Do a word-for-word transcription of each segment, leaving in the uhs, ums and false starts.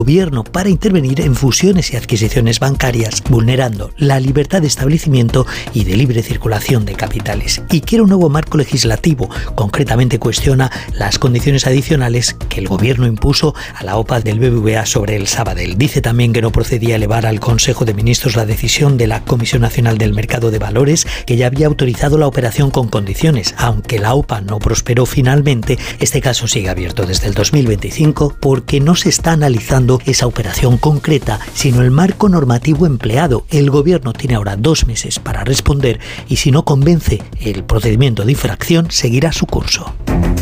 Gobierno para intervenir en fusiones y adquisiciones bancarias, vulnerando la libertad de establecimiento y de libre circulación de capitales. Y quiere un nuevo marco legislativo. Concretamente cuestiona las condiciones adicionales que el Gobierno impuso a la O P A del B B V A sobre el Sabadell. Dice también que no procedía elevar al Consejo de Ministros la decisión de la Comisión Nacional del Mercado de Valores, que ya había autorizado la operación con condiciones. Aunque la O P A no prosperó finalmente, este caso sigue abierto desde el dos mil veinticinco porque no se está analizando esa operación concreta, sino el marco normativo empleado. El Gobierno tiene ahora dos meses para responder y si no convence, el procedimiento de infracción seguirá su curso.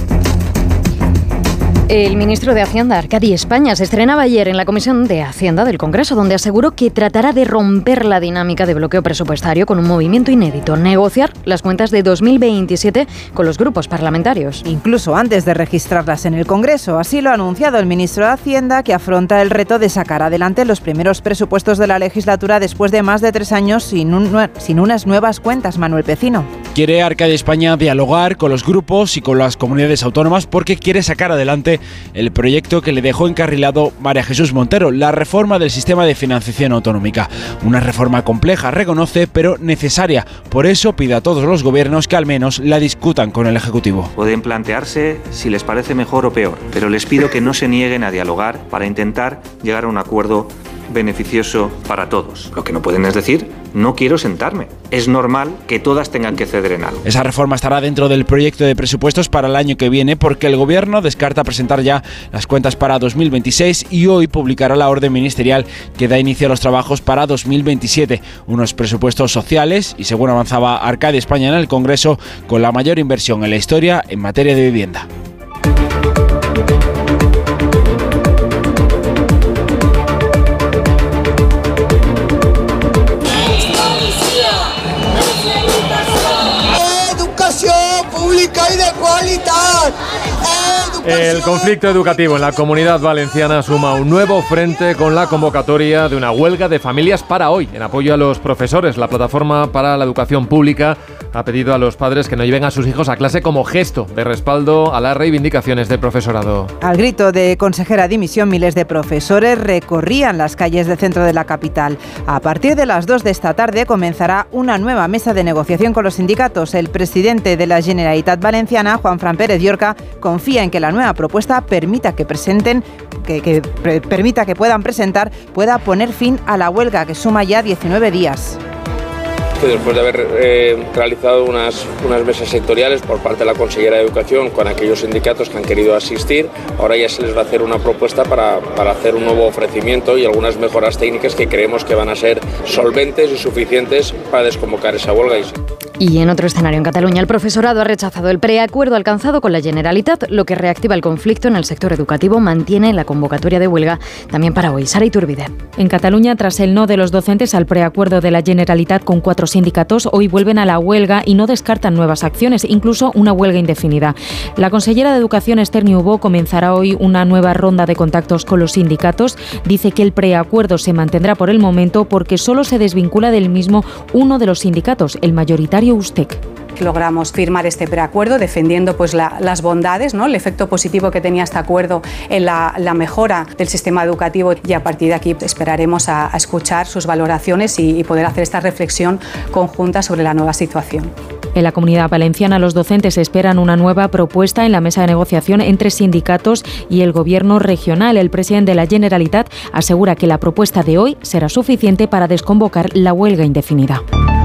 El ministro de Hacienda, Arcadi España, se estrenaba ayer en la Comisión de Hacienda del Congreso, donde aseguró que tratará de romper la dinámica de bloqueo presupuestario con un movimiento inédito: negociar las cuentas de dos mil veintisiete con los grupos parlamentarios. Incluso antes de registrarlas en el Congreso. Así lo ha anunciado el ministro de Hacienda, que afronta el reto de sacar adelante los primeros presupuestos de la legislatura después de más de tres años sin, un, sin unas nuevas cuentas. Manuel Pecino. Quiere Arcadi España dialogar con los grupos y con las comunidades autónomas porque quiere sacar adelante el proyecto que le dejó encarrilado María Jesús Montero, la reforma del sistema de financiación autonómica. Una reforma compleja, reconoce, pero necesaria. Por eso pide a todos los gobiernos que al menos la discutan con el Ejecutivo. Pueden plantearse si les parece mejor o peor, pero les pido que no se nieguen a dialogar para intentar llegar a un acuerdo beneficioso para todos. Lo que no pueden es decir, no quiero sentarme. Es normal que todas tengan que ceder en algo. Esa reforma estará dentro del proyecto de presupuestos para el año que viene porque el Gobierno descarta presentar ya las cuentas para dos mil veintiséis y hoy publicará la orden ministerial que da inicio a los trabajos para dos mil veintisiete. Unos presupuestos sociales y, según avanzaba Arcadi España en el Congreso, con la mayor inversión en la historia en materia de vivienda. Y de calidad. El conflicto educativo en la Comunidad Valenciana suma un nuevo frente con la convocatoria de una huelga de familias para hoy, en apoyo a los profesores. La Plataforma para la Educación Pública ha pedido a los padres que no lleven a sus hijos a clase como gesto de respaldo a las reivindicaciones del profesorado. Al grito de consejera dimisión, miles de profesores recorrían las calles del centro de la capital. A partir de las dos de esta tarde comenzará una nueva mesa de negociación con los sindicatos. El presidente de la Generalitat Valenciana, Juanfran Pérez Llorca, confía en que la nueva propuesta permita que presenten, que, que pre, permita que puedan presentar, pueda poner fin a la huelga que suma ya diecinueve días. Después de haber eh, realizado unas, unas mesas sectoriales por parte de la consellera de Educación con aquellos sindicatos que han querido asistir, ahora ya se les va a hacer una propuesta para, para hacer un nuevo ofrecimiento y algunas mejoras técnicas que creemos que van a ser solventes y suficientes para desconvocar esa huelga. Y en otro escenario en Cataluña, el profesorado ha rechazado el preacuerdo alcanzado con la Generalitat, lo que reactiva el conflicto en el sector educativo. Mantiene la convocatoria de huelga también para hoy. Sara Iturbide. En Cataluña, tras el no de los docentes al preacuerdo de la Generalitat con cuatro sindicatos, hoy vuelven a la huelga y no descartan nuevas acciones, incluso una huelga indefinida. La consellera de Educación, Esther Niubó, comenzará hoy una nueva ronda de contactos con los sindicatos. Dice que el preacuerdo se mantendrá por el momento porque solo se desvincula del mismo uno de los sindicatos, el mayoritario Ustec. Logramos firmar este preacuerdo defendiendo pues la, las bondades, ¿no? El efecto positivo que tenía este acuerdo en la, la mejora del sistema educativo, y a partir de aquí esperaremos a, a escuchar sus valoraciones y, y poder hacer esta reflexión conjunta sobre la nueva situación. En la Comunidad Valenciana, los docentes esperan una nueva propuesta en la mesa de negociación entre sindicatos y el Gobierno regional. El presidente de la Generalitat asegura que la propuesta de hoy será suficiente para desconvocar la huelga indefinida.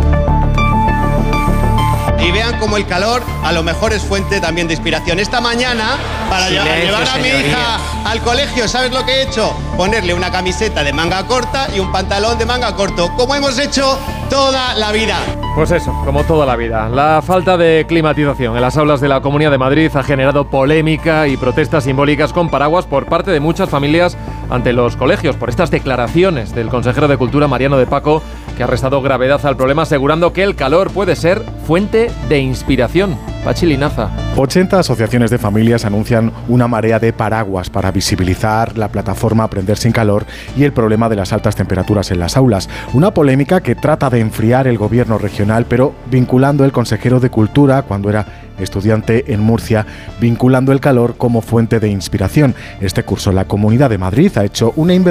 Y vean cómo el calor a lo mejor es fuente también de inspiración. Esta mañana, para Silencio, llevar a señoría. mi hija al colegio, ¿sabes lo que he hecho? Ponerle una camiseta de manga corta y un pantalón de manga corto, como hemos hecho toda la vida. Pues eso, como toda la vida. La falta de climatización en las aulas de la Comunidad de Madrid ha generado polémica y protestas simbólicas con paraguas por parte de muchas familias ante los colegios por estas declaraciones del consejero de Cultura, Mariano de Paco, que ha restado gravedad al problema, asegurando que el calor puede ser fuente de inspiración. Pachi Linaza. ochenta asociaciones de familias anuncian una marea de paraguas para visibilizar la plataforma Aprender sin Calor y el problema de las altas temperaturas en las aulas. Una polémica que trata de enfriar el gobierno regional, pero vinculando el consejero de Cultura, cuando era estudiante en Murcia, vinculando el calor como fuente de inspiración. Este curso la Comunidad de Madrid ha hecho una inversión